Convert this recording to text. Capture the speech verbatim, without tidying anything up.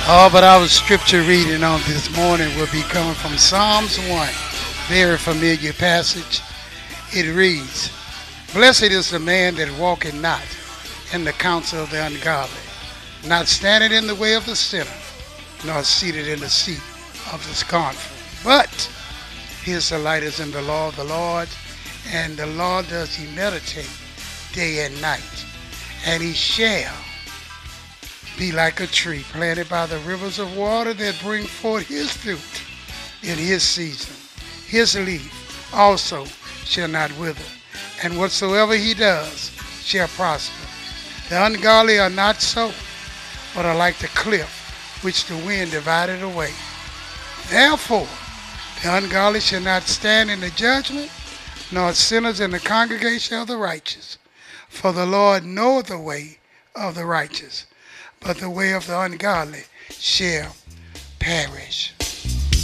Oh, but our scripture reading on this morning will be coming from Psalms one. Very familiar passage. It reads, Blessed is the man that walketh not in the counsel of the ungodly, not standing in the way of the sinner, nor seated in the seat of the scornful. But his delight is in the law of the Lord, and the law does he meditate day and night. And he shall be like a tree planted by the rivers of water that bring forth his fruit in his season. His leaf also shall not wither, and whatsoever he does shall prosper. The ungodly are not so, but are like the cliff which the wind divided away. Therefore, the ungodly shall not stand in the judgment, nor sinners in the congregation of the righteous. For the Lord knoweth the way of the righteous, but the way of the ungodly shall perish.